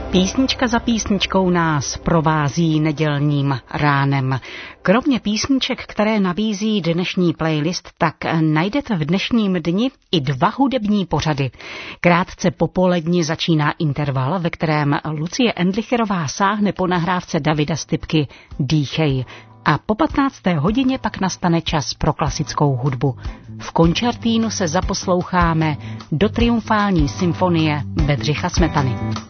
Písnička za písničkou nás provází nedělním ránem. Kromě písniček, které nabízí dnešní playlist, tak najdete v dnešním dni i 2 hudební pořady. Krátce po poledni začíná interval, ve kterém Lucie Endlicherová sáhne po nahrávce Davida Stypky Dýchej. A po 15. hodině pak nastane čas pro klasickou hudbu. V koncertínu se zaposloucháme do triumfální symfonie Bedřicha Smetany.